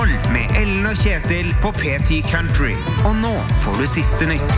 fotball med Ellen og Kjetil på PT Country. Og nå får du siste nytt.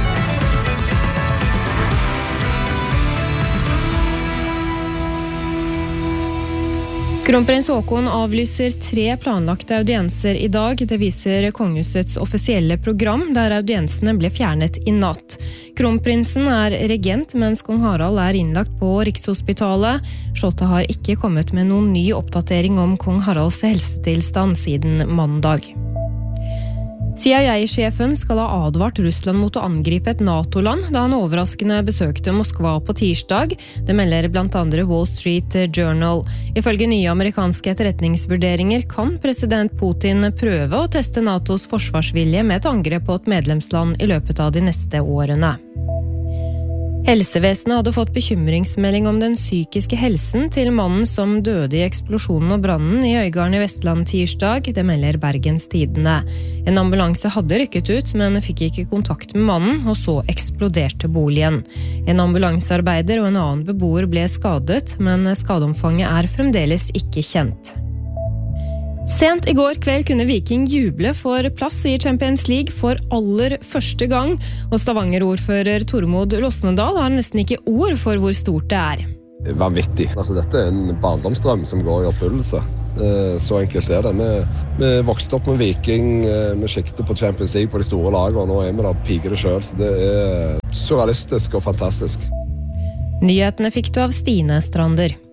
Kronprins Håkon avlyser 3 planlagte audienser I dag. Det viser kongehusets offisielle program, der audiensene ble fjernet I natt. Kronprinsen regent, mens kong Harald innlagt på Rikshospitalet. Slottet har ikke kommet med noen ny oppdatering om kong Haralds helsetilstand siden mandag. CIA-sjefen skal ha advart Russland mot å angripe et NATO-land da han overraskende besøkte Moskva på tirsdag. Det melder blant andre Wall Street Journal. Ifølge nye amerikanske etterretningsvurderinger kan president Putin prøve å teste NATOs forsvarsvilje med et angrep på et medlemsland I løpet av de neste årene. Helsevesenet hadde fått bekymringsmelding om den psykiske helsen til mannen som døde I eksplosjonen og brannen I Øygarden I Vestland tirsdag, det melder Bergens Tidende. En ambulanse hadde rykket ut, men fikk ikke kontakt med mannen, og så eksploderte boligen. En ambulansearbeider og en annen beboer ble skadet, men skadeomfanget fremdeles ikke kjent. Sent I går kveld kunne Viking juble for plass I Champions League for aller første gang, og Stavanger-ordfører Tormod Losnedal har nesten ikke ord for hvor stort det Vanvittig. Dette en barndomsdrøm som går I oppfyllelse. Så enkelt det. Vi vokste opp med Viking, vi siktet på Champions League på de store lagene, og nå vi der piker det selv, så det surrealistisk og fantastisk. Nyhetene fikk du av Stine Strander.